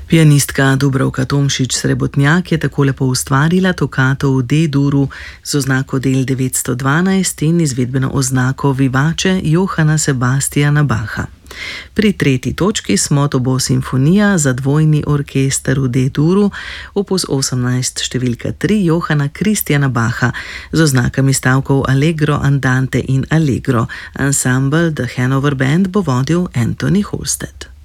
Pianistka Dubravka Tomšič-Srebotnjak je tako lepo ustvarila tokato v D-duru z oznako del 912 in izvedbeno oznako Vivace Johana Sebastiana Bacha. Pri tretji točki smo Obo simfonija za dvojni orkester v D-duru, opus 18 številka 3 Johana Christiana Bacha z oznakami stavkov Allegro, Andante in Allegro. Ansambel The Hanover Band bo vodil Anthony Halstead.